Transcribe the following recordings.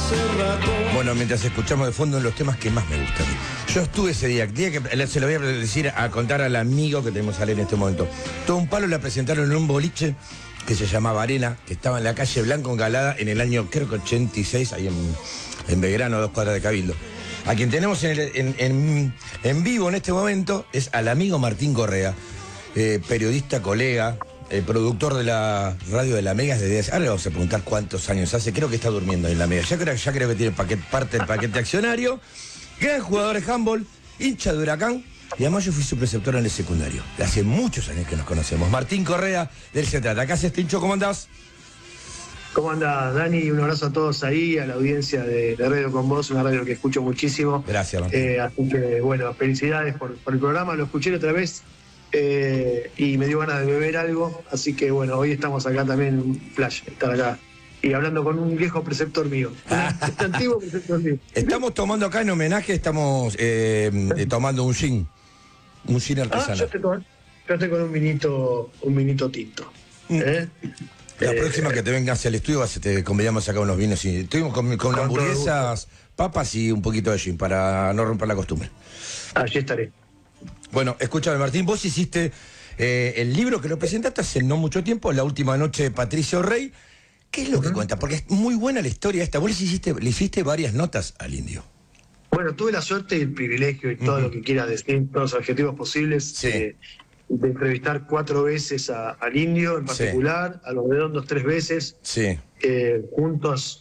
Bueno, mientras escuchamos de fondo los temas que más me gustan. Yo estuve ese día que se lo voy a decir, a contar al amigo que tenemos a leer en este momento. Todo un palo la presentaron en un boliche que se llamaba Arena, que estaba en la calle Blanco Encalada en el año, creo que 86, ahí en Belgrano, a 2 cuadras de Cabildo. A quien tenemos en vivo en este momento es al amigo Martín Correa, periodista, colega, productor de la radio de la Mega desde hace... Ahora le vamos a preguntar cuántos años hace. Creo que está durmiendo en la Mega. Ya creo que tiene parte del paquete accionario. Gran jugador de handball, hincha de Huracán. Y además yo fui su preceptor en el secundario. De hace muchos años que nos conocemos. Martín Correa, del Se Trata. Acá haces Tincho, ¿cómo andás? ¿Cómo andás, Dani? Un abrazo a todos ahí, a la audiencia de Radio Con Vos, una radio que escucho muchísimo. Gracias, Martín. Así que, bueno, felicidades por el programa. Lo escuché otra vez y me dio ganas de beber algo. Así que, bueno, hoy estamos acá también, un flash, estar acá. Y hablando con un viejo preceptor mío. Este antiguo preceptor mío. Estamos tomando acá en homenaje, estamos tomando un gin. Un gin artesanal. Yo estoy con un vinito tinto. La próxima que te vengas al estudio te convidamos a sacar unos vinos. Y estuvimos con hamburguesas, papas y un poquito de gin para no romper la costumbre. Allí estaré. Bueno, escúchame, Martín, vos hiciste el libro que lo presentaste hace no mucho tiempo, La última noche de Patricio Rey. ¿Qué es lo que cuenta? Porque es muy buena la historia esta. Vos le hiciste varias notas al indio. Bueno, tuve la suerte y el privilegio y todo lo que quieras decir, todos los adjetivos posibles, sí. de entrevistar 4 veces al indio en particular, sí. A Los Redondos 3 veces, sí. Juntos.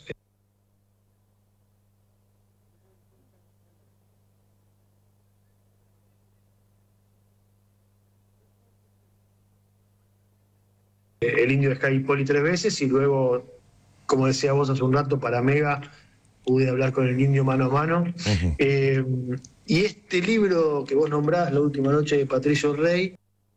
El indio de Sky Poli 3 veces y luego, como decía vos hace un rato, para Mega pude hablar con el indio mano a mano. Y este libro que vos nombrás, La última noche de Patricio Rey,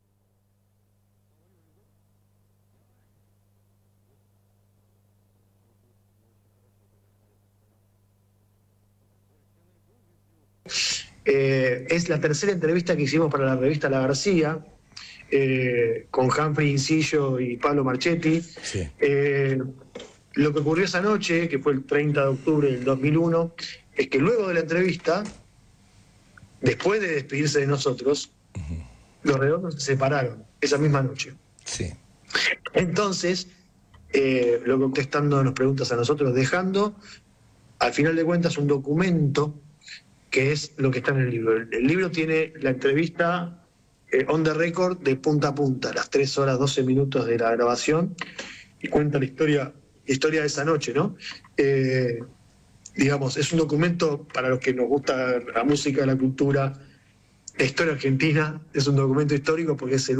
es la tercera entrevista que hicimos para la revista La García, con Humphrey Incillo y Pablo Marchetti. Sí. Lo que ocurrió esa noche, que fue el 30 de octubre del 2001, es que luego de la entrevista, después de despedirse de nosotros, Los Redondos se separaron esa misma noche. Sí. Entonces, lo contestando nos preguntas a nosotros, dejando, al final de cuentas, un documento que es lo que está en el libro. El libro tiene la entrevista on the record de punta a punta, las 3 horas 12 minutos de la grabación, y cuenta la historia de esa noche, ¿no? Digamos, es un documento para los que nos gusta la música, la cultura, la historia argentina, es un documento histórico porque es el